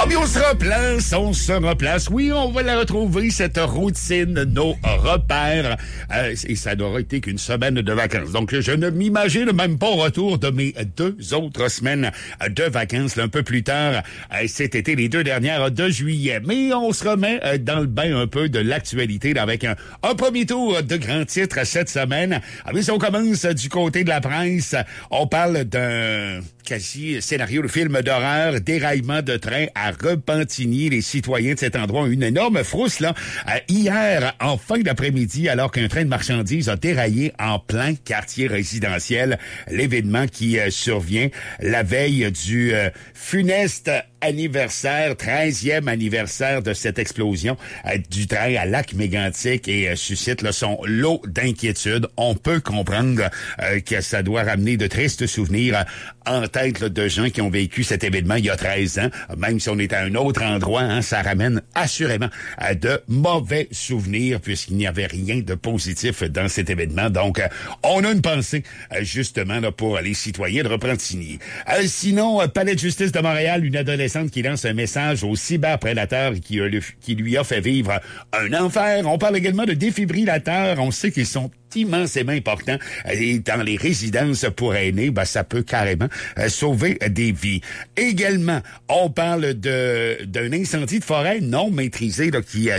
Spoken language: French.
Ah, mais on se replace. Oui, on va la retrouver, cette routine, nos repères. Et ça n'aura été qu'une semaine de vacances. Donc, je ne m'imagine même pas au retour de mes 2 autres semaines de vacances, là, un peu plus tard, cet été, les 2 dernières de juillet. Mais on se remet dans le bain un peu de l'actualité, là, avec un premier tour de grands titres cette semaine. Ah, mais si on commence du côté de la presse, on parle d'un quasi scénario de film d'horreur, déraillement de train à Repentigny. Les citoyens de cet endroit ont eu une énorme frousse là hier en fin d'après-midi alors qu'un train de marchandises a déraillé en plein quartier résidentiel. L'événement qui survient la veille du funeste anniversaire, 13e anniversaire de cette explosion du train à Lac-Mégantic et suscite là, son lot d'inquiétudes. On peut comprendre que ça doit ramener de tristes souvenirs en tête là, de gens qui ont vécu cet événement il y a 13 ans. Même si on est à un autre endroit, hein, ça ramène assurément de mauvais souvenirs puisqu'il n'y avait rien de positif dans cet événement. Donc, on a une pensée justement là, pour les citoyens de Repentigny. Sinon, Palais de justice de Montréal, une adolescente qui lance un message au cyberprédateur qui lui a fait vivre un enfer. On parle également de défibrillateurs. On sait qu'ils sont immensément importants et dans les résidences pour aînés, ça peut carrément sauver des vies. Également, on parle d'un incendie de forêt non maîtrisé là, qui